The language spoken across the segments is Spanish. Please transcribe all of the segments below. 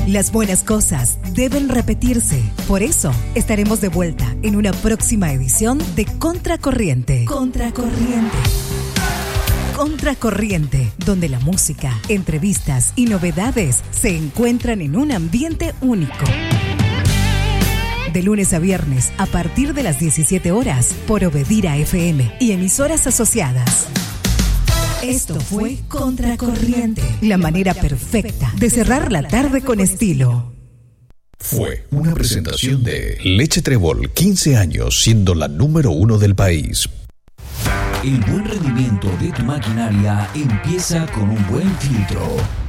Las buenas cosas deben repetirse. Por eso estaremos de vuelta en una próxima edición de Contracorriente. Contracorriente. Contracorriente, donde la música, entrevistas y novedades se encuentran en un ambiente único. De lunes a viernes, a partir de las 17 horas, por Obedira FM y emisoras asociadas. Esto fue Contracorriente, la manera perfecta de cerrar la tarde con estilo. Fue una presentación de Leche Trébol, 15 años siendo la número 1 del país. El buen rendimiento de tu maquinaria empieza con un buen filtro.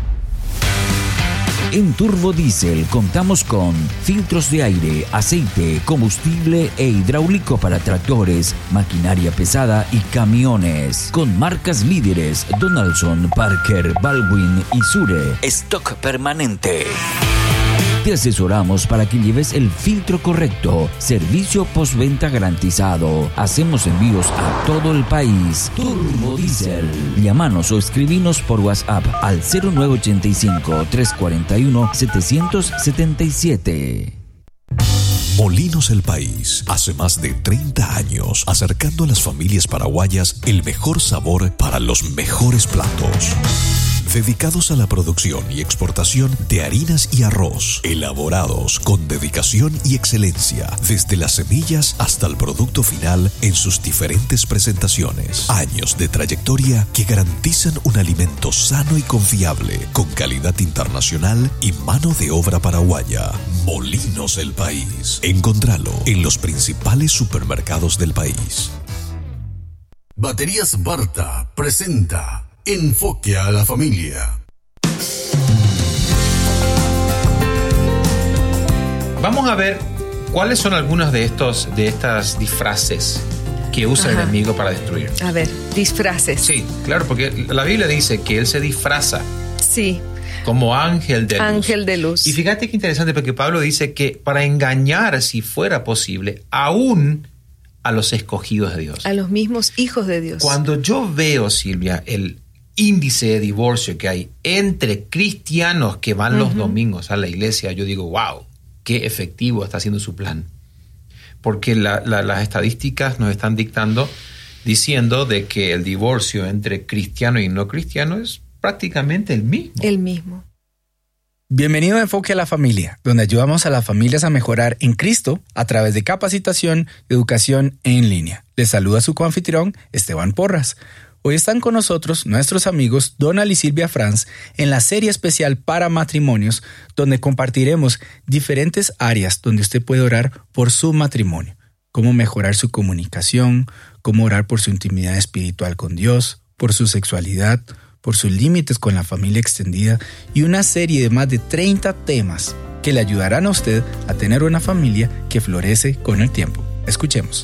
En Turbo Diesel contamos con filtros de aire, aceite, combustible e hidráulico para tractores, maquinaria pesada y camiones. Con marcas líderes Donaldson, Parker, Baldwin y Sure. Stock permanente. Te asesoramos para que lleves el filtro correcto. Servicio postventa garantizado. Hacemos envíos a todo el país. Turbo Diesel. Llámanos o escribinos por WhatsApp al 0985-341-777. Molinos El País, hace más de 30 años, acercando a las familias paraguayas el mejor sabor para los mejores platos. Dedicados a la producción y exportación de harinas y arroz, elaborados con dedicación y excelencia, desde las semillas hasta el producto final en sus diferentes presentaciones. Años de trayectoria que garantizan un alimento sano y confiable, con calidad internacional y mano de obra paraguaya. Molinos El País. Encontralo en los principales supermercados del país. Baterías Barta presenta Enfoque a la Familia. Vamos a ver cuáles son algunos de estas disfraces que usa el enemigo para destruir. A ver, disfraces. Sí, claro, porque la Biblia dice que él se disfraza. Sí. Como ángel de luz. Ángel de luz. Y fíjate qué interesante, porque Pablo dice que para engañar, si fuera posible, aún a los escogidos de Dios. A los mismos hijos de Dios. Cuando yo veo, Silvia, el índice de divorcio que hay entre cristianos que van los domingos a la iglesia, yo digo, wow, qué efectivo está haciendo su plan. Porque las estadísticas nos están diciendo de que el divorcio entre cristiano y no cristiano es prácticamente el mismo. El mismo. Bienvenido a Enfoque a la Familia, donde ayudamos a las familias a mejorar en Cristo a través de capacitación y educación en línea. Les saluda su coanfitrión, Esteban Porras. Hoy están con nosotros nuestros amigos Donald y Silvia Franz en la serie especial para matrimonios, donde compartiremos diferentes áreas donde usted puede orar por su matrimonio, cómo mejorar su comunicación, cómo orar por su intimidad espiritual con Dios, por su sexualidad, por sus límites con la familia extendida y una serie de más de 30 temas que le ayudarán a usted a tener una familia que florece con el tiempo. Escuchemos.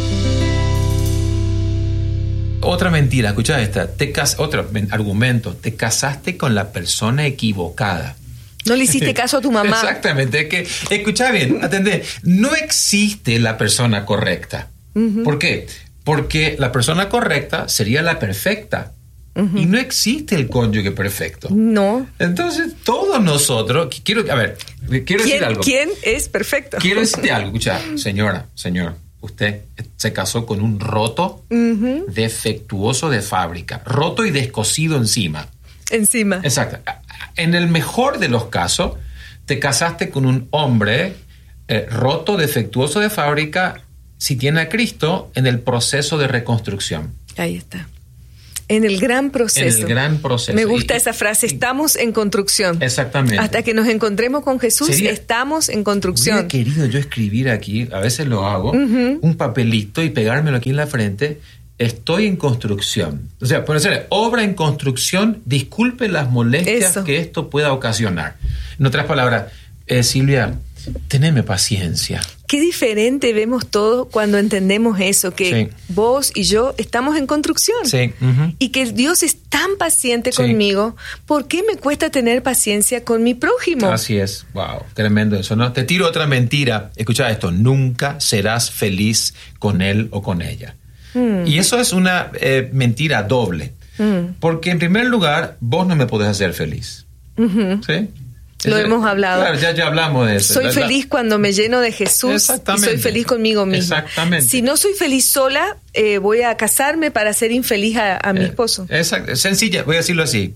Otra mentira, escucha esta. Otro argumento. Te casaste con la persona equivocada. No le hiciste caso a tu mamá. Exactamente. Que, escucha bien, atendé. No existe la persona correcta. ¿Por qué? Porque la persona correcta sería la perfecta. Y no existe el cónyuge perfecto. No. Entonces, todos nosotros... Quiero decir algo. ¿Quién es perfecto? Quiero decirte algo. Escucha, señor. Usted se casó con un roto defectuoso de fábrica. Roto y descosido encima. Exacto. En el mejor de los casos, te casaste con un hombre roto, defectuoso de fábrica, si tiene a Cristo, en el proceso de reconstrucción. Ahí está. En el gran proceso. En el gran proceso. Me gusta esa frase, estamos en construcción. Exactamente. Hasta que nos encontremos con Jesús, estamos en construcción. Hubiera querido yo escribir aquí, a veces lo hago, un papelito y pegármelo aquí en la frente, estoy en construcción. O sea, ponerse obra en construcción, disculpe las molestias que esto pueda ocasionar. En otras palabras, Silvia, teneme paciencia. Qué diferente vemos todo cuando entendemos eso, que vos y yo estamos en construcción. Sí. Y que Dios es tan paciente conmigo. ¿Por qué me cuesta tener paciencia con mi prójimo? Así es. Wow, tremendo eso, ¿no? Te tiro otra mentira. Escucha esto. Nunca serás feliz con él o con ella. Y eso es una mentira doble. Porque en primer lugar, vos no me podés hacer feliz. ¿Sí? Lo hemos hablado. Claro, ya hablamos de eso. Soy feliz cuando me lleno de Jesús y soy feliz conmigo misma. Exactamente. Si no soy feliz sola, voy a casarme para ser infeliz a mi esposo. Exacto. Sencilla, voy a decirlo así.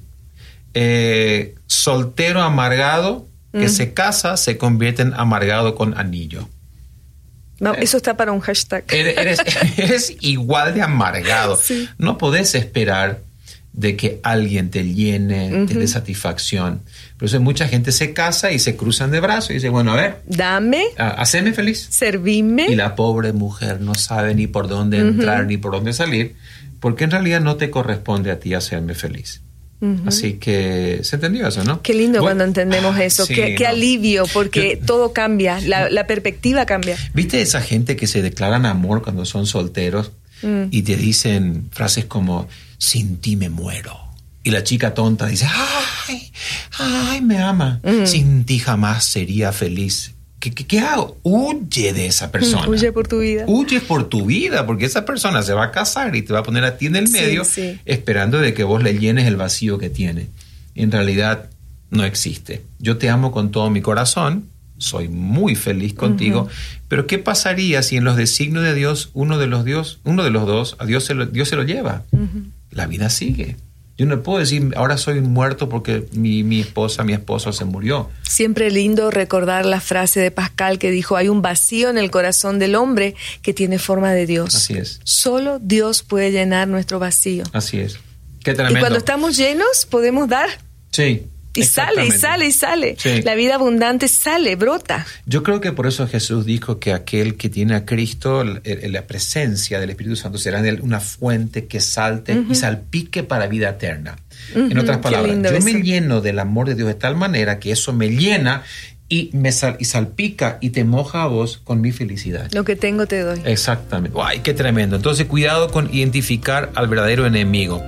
Soltero amargado que se casa se convierte en amargado con anillo. No, eso está para un hashtag. Eres igual de amargado. Sí. No podés esperar de que alguien te llene, te dé satisfacción. Por eso mucha gente se casa y se cruzan de brazos y dice, bueno, a ver. Dame. Haceme feliz. Servime. Y la pobre mujer no sabe ni por dónde entrar ni por dónde salir, porque en realidad no te corresponde a ti hacerme feliz. Así que se entendió eso, ¿no? Qué lindo cuando entendemos eso. Sí, qué alivio, porque todo cambia, la perspectiva cambia. ¿Viste esa gente que se declaran amor cuando son solteros y te dicen frases como, sin ti me muero? Y la chica tonta dice, ay, me ama. Sin ti jamás sería feliz. ¿Qué hago? Huye de esa persona. Huye por tu vida. Huye por tu vida, porque esa persona se va a casar y te va a poner a ti en el medio, esperando de que vos le llenes el vacío que tiene. En realidad no existe. Yo te amo con todo mi corazón, soy muy feliz contigo, pero ¿qué pasaría si en los designios de Dios uno de los dos, a Dios se lo lleva? La vida sigue. Yo no puedo decir, ahora soy un muerto porque mi esposo se murió. Siempre lindo recordar la frase de Pascal que dijo, hay un vacío en el corazón del hombre que tiene forma de Dios. Así es. Solo Dios puede llenar nuestro vacío. Así es. Qué tremendo. Y cuando estamos llenos, podemos dar. Sí. Y sale, y sale, y sale. Sí. La vida abundante sale, brota. Yo creo que por eso Jesús dijo que aquel que tiene a Cristo, la presencia del Espíritu Santo será en él una fuente que salte y salpique para vida eterna. En otras palabras, yo me lleno del amor de Dios de tal manera que eso me llena y salpica y te moja a vos con mi felicidad. Lo que tengo te doy. Exactamente. ¡Ay, qué tremendo! Entonces, cuidado con identificar al verdadero enemigo.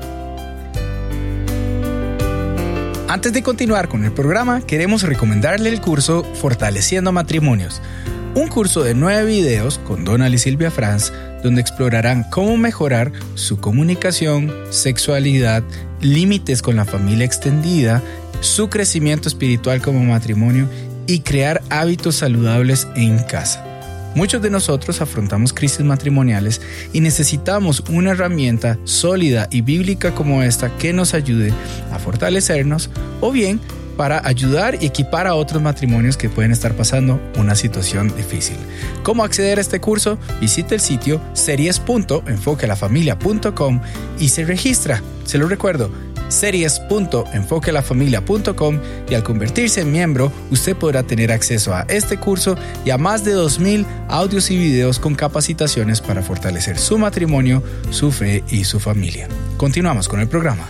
Antes de continuar con el programa, queremos recomendarle el curso Fortaleciendo Matrimonios, un curso de 9 videos con Donald y Silvia Franz, donde explorarán cómo mejorar su comunicación, sexualidad, límites con la familia extendida, su crecimiento espiritual como matrimonio y crear hábitos saludables en casa. Muchos de nosotros afrontamos crisis matrimoniales y necesitamos una herramienta sólida y bíblica como esta que nos ayude a fortalecernos o bien para ayudar y equipar a otros matrimonios que pueden estar pasando una situación difícil. ¿Cómo acceder a este curso? Visite el sitio series.enfoquealafamilia.com y se registra. Se lo recuerdo, series.enfoquealafamilia.com, y al convertirse en miembro, usted podrá tener acceso a este curso y a más de 2,000 audios y videos con capacitaciones para fortalecer su matrimonio, su fe y su familia. Continuamos con el programa.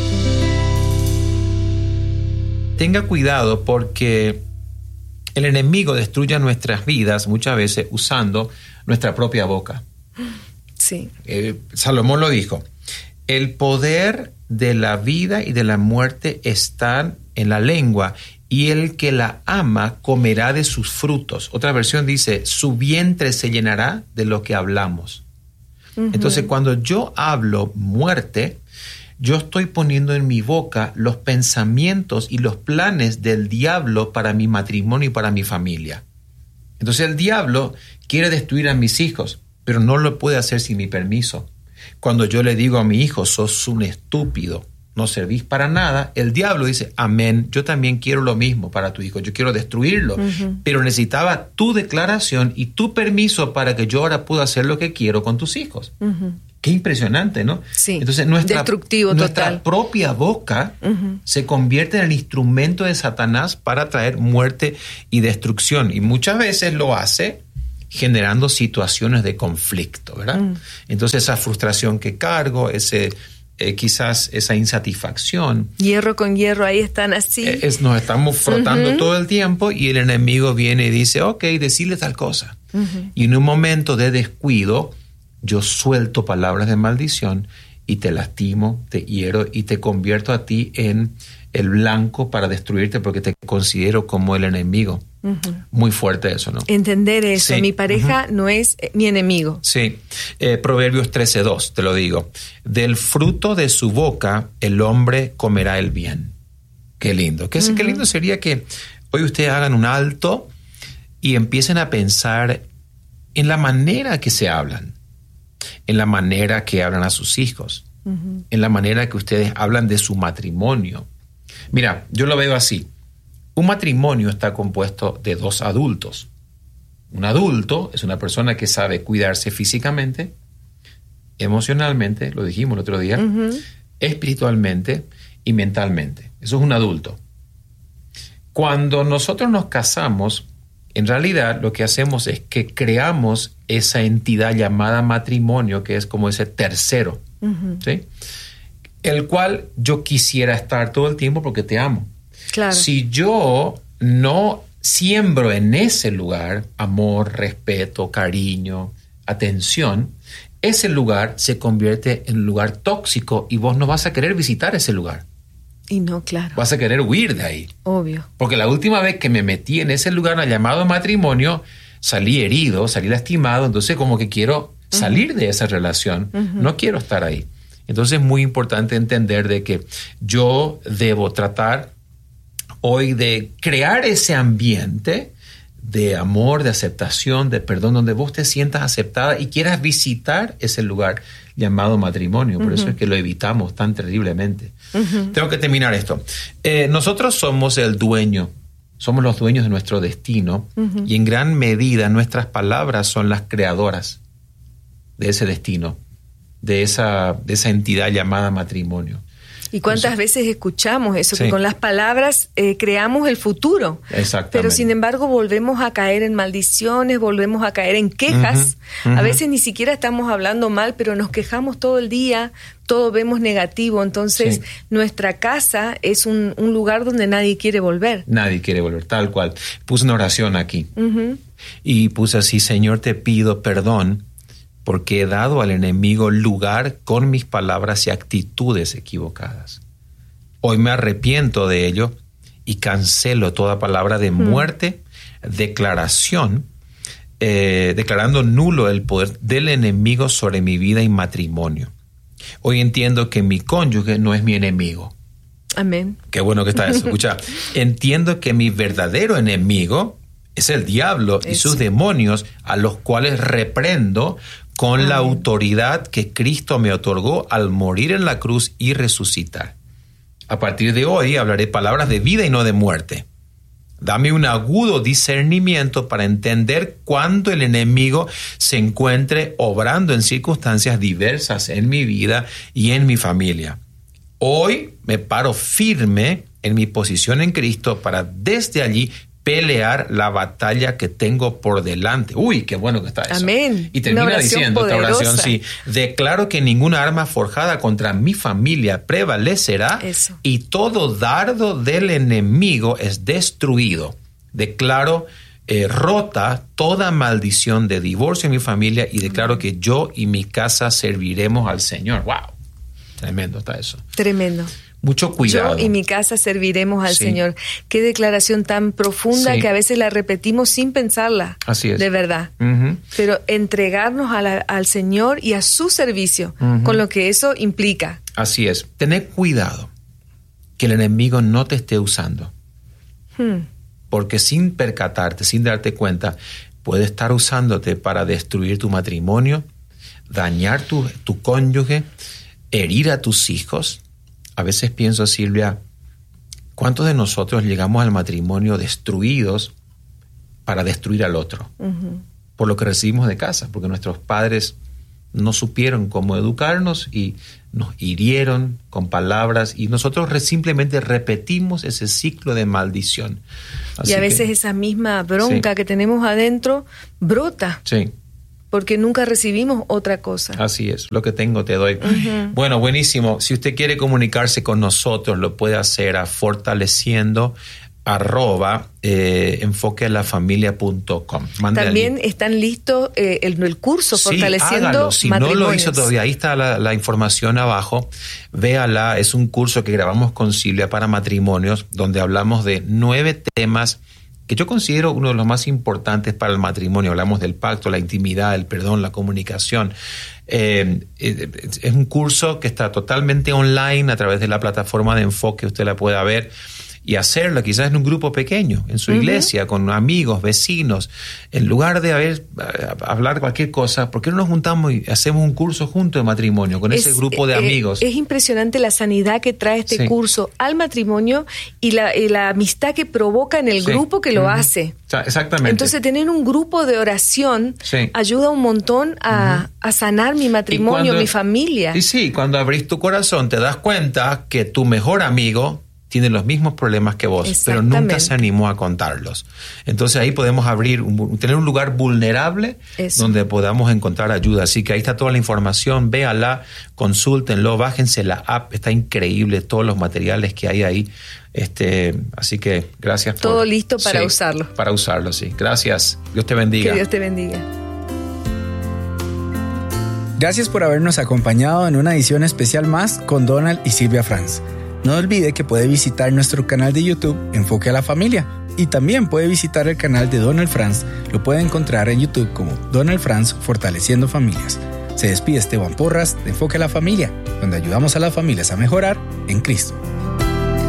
Tenga cuidado porque el enemigo destruye nuestras vidas muchas veces usando nuestra propia boca. Sí. Salomón lo dijo. El poder de la vida y de la muerte están en la lengua, y el que la ama comerá de sus frutos. Otra versión dice, su vientre se llenará de lo que hablamos. Entonces, cuando yo hablo muerte, yo estoy poniendo en mi boca los pensamientos y los planes del diablo para mi matrimonio y para mi familia. Entonces el diablo quiere destruir a mis hijos, pero no lo puede hacer sin mi permiso. Cuando yo le digo a mi hijo, sos un estúpido, no servís para nada, el diablo dice, amén, yo también quiero lo mismo para tu hijo, yo quiero destruirlo, pero necesitaba tu declaración y tu permiso para que yo ahora pueda hacer lo que quiero con tus hijos. Qué impresionante, ¿no? Sí, entonces nuestra propia boca se convierte en el instrumento de Satanás para traer muerte y destrucción, y muchas veces lo hace generando situaciones de conflicto, ¿verdad? Entonces esa frustración que cargo, quizás esa insatisfacción. Hierro con hierro, ahí están así. Nos estamos frotando todo el tiempo y el enemigo viene y dice, ok, decirle tal cosa. Y en un momento de descuido, yo suelto palabras de maldición y te lastimo, te hiero y te convierto a ti en el blanco para destruirte porque te considero como el enemigo. Muy fuerte eso, ¿no? Entender eso. Sí. Mi pareja no es mi enemigo. Sí. Proverbios 13:2, te lo digo. Del fruto de su boca el hombre comerá el bien. Qué lindo. Qué lindo sería que hoy ustedes hagan un alto y empiecen a pensar en la manera que se hablan, en la manera que hablan a sus hijos, en la manera que ustedes hablan de su matrimonio. Mira, yo lo veo así. Un matrimonio está compuesto de 2 adultos. Un adulto es una persona que sabe cuidarse físicamente, emocionalmente, lo dijimos el otro día, espiritualmente y mentalmente. Eso es un adulto. Cuando nosotros nos casamos, en realidad lo que hacemos es que creamos esa entidad llamada matrimonio, que es como ese tercero, ¿sí? El cual yo quisiera estar todo el tiempo porque te amo. Claro. Si yo no siembro en ese lugar amor, respeto, cariño, atención, ese lugar se convierte en un lugar tóxico y vos no vas a querer visitar ese lugar. Y no, claro. Vas a querer huir de ahí. Obvio. Porque la última vez que me metí en ese lugar llamado matrimonio, salí herido, salí lastimado, entonces como que quiero salir de esa relación. No quiero estar ahí. Entonces es muy importante entender de que yo debo tratar hoy de crear ese ambiente de amor, de aceptación, de perdón, donde vos te sientas aceptada y quieras visitar ese lugar llamado matrimonio. Por eso es que lo evitamos tan terriblemente. Tengo que terminar esto. Nosotros somos el dueño, somos los dueños de nuestro destino y en gran medida nuestras palabras son las creadoras de ese destino, de esa entidad llamada matrimonio. ¿Y cuántas veces escuchamos eso? Sí. Que con las palabras creamos el futuro. Exactamente. Pero sin embargo volvemos a caer en maldiciones, volvemos a caer en quejas. A veces ni siquiera estamos hablando mal, pero nos quejamos todo el día, todo vemos negativo. Entonces nuestra casa es un lugar donde nadie quiere volver. Nadie quiere volver, tal cual. Puse una oración aquí y puse así: Señor, te pido perdón porque he dado al enemigo lugar con mis palabras y actitudes equivocadas. Hoy me arrepiento de ello y cancelo toda palabra de muerte, declaración, declarando nulo el poder del enemigo sobre mi vida y matrimonio. Hoy entiendo que mi cónyuge no es mi enemigo. Amén. Qué bueno que está eso. Escucha, entiendo que mi verdadero enemigo es el diablo y sus demonios, a los cuales reprendo con la autoridad que Cristo me otorgó al morir en la cruz y resucitar. A partir de hoy hablaré palabras de vida y no de muerte. Dame un agudo discernimiento para entender cuándo el enemigo se encuentre obrando en circunstancias diversas en mi vida y en mi familia. Hoy me paro firme en mi posición en Cristo para desde allí pelear la batalla que tengo por delante. Uy, qué bueno que está eso. Amén. Y termina diciendo esta oración, sí: declaro que ninguna arma forjada contra mi familia prevalecerá y todo dardo del enemigo es destruido. Declaro rota toda maldición de divorcio en mi familia y declaro que yo y mi casa serviremos al Señor. ¡Wow! Tremendo está eso. Tremendo. Mucho cuidado. Yo y mi casa serviremos al Señor. Qué declaración tan profunda que a veces la repetimos sin pensarla. Así es. De verdad. Pero entregarnos al Señor y a su servicio, con lo que eso implica. Así es. Tener cuidado que el enemigo no te esté usando. Porque sin percatarte, sin darte cuenta, puede estar usándote para destruir tu matrimonio, dañar tu cónyuge, herir a tus hijos. A veces pienso, Silvia, ¿cuántos de nosotros llegamos al matrimonio destruidos para destruir al otro? Por lo que recibimos de casa, porque nuestros padres no supieron cómo educarnos y nos hirieron con palabras y nosotros simplemente repetimos ese ciclo de maldición. Así y a veces esa misma bronca que tenemos adentro brota. Sí. Porque nunca recibimos otra cosa. Así es, lo que tengo te doy. Bueno, buenísimo. Si usted quiere comunicarse con nosotros, lo puede hacer a fortaleciendo@enfoquealafamilia.com. También están listos el curso Fortaleciendo hágalo. Si Matrimonios. No lo hizo todavía, ahí está la información abajo. Véala, es un curso que grabamos con Silvia para matrimonios, donde hablamos de 9 temas que yo considero uno de los más importantes para el matrimonio. Hablamos del pacto, la intimidad, el perdón, la comunicación. Es un curso que está totalmente online a través de la plataforma de Enfoque, usted la pueda ver. y hacerlo quizás en un grupo pequeño, en su iglesia, con amigos, vecinos. En lugar de hablar cualquier cosa, ¿por qué no nos juntamos y hacemos un curso junto de matrimonio con ese grupo de amigos? Es impresionante la sanidad que trae este curso al matrimonio y la amistad que provoca en el grupo que lo hace. Exactamente. Entonces, tener un grupo de oración ayuda un montón a sanar mi matrimonio, mi familia. Y sí, cuando abrís tu corazón te das cuenta que tu mejor amigo tiene los mismos problemas que vos, pero nunca se animó a contarlos. Entonces ahí podemos tener un lugar vulnerable donde podamos encontrar ayuda. Así que ahí está toda la información, véala, consúltenlo, bájense la app, está increíble todos los materiales que hay ahí. Así que gracias. Todo listo para usarlo. Para usarlo, sí. Gracias. Dios te bendiga. Que Dios te bendiga. Gracias por habernos acompañado en una edición especial más con Donald y Silvia Franz. No olvide que puede visitar nuestro canal de YouTube Enfoque a la Familia y también puede visitar el canal de Donald Franz. Lo puede encontrar en YouTube como Donald Franz Fortaleciendo Familias. Se despide Esteban Porras de Enfoque a la Familia, donde ayudamos a las familias a mejorar en Cristo.